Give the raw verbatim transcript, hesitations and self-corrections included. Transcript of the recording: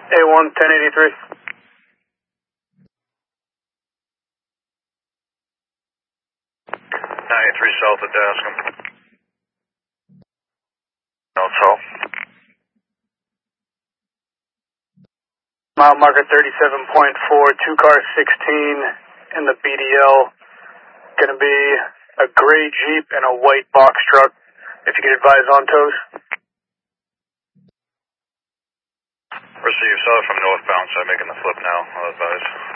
A one, ten eighty-three. ninety-three south of Dascom. North south. Mile marker thirty-seven point four, two car sixteen in the B D L. Gonna be a gray Jeep and a white box truck. If you could advise on tows. Receive south from northbound, so I'm making the flip now. I'll advise.